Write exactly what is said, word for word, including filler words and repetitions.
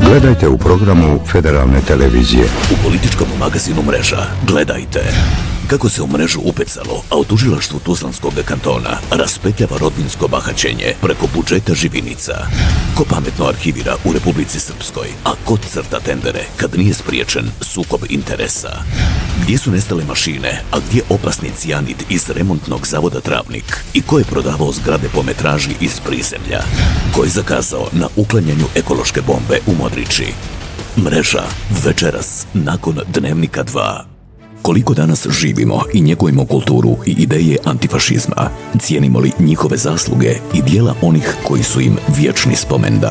Gledajte u programu Federalne televizije. U političkom magazinu Mreža gledajte kako se u mrežu upecalo, a u tužilaštvu Tuzlanskog kantona raspetljava rodbinsko bahaćenje preko budžeta živinica. Ko pametno arhivira u Republici Srpskoj, a ko crta tendere kad nije spriječen sukob interesa. Gdje su nestale mašine, a gdje opasni cijanid iz remontnog zavoda Travnik i ko je prodavao zgrade po metraži iz prizemlja. Ko je zakazao na uklanjanju ekološke bombe u Modriči. Mreža večeras nakon Dnevnika dva. Koliko danas živimo i njegujemo kulturu i ideje antifašizma, cijenimo li njihove zasluge i dijela onih koji su im vječni spomendan?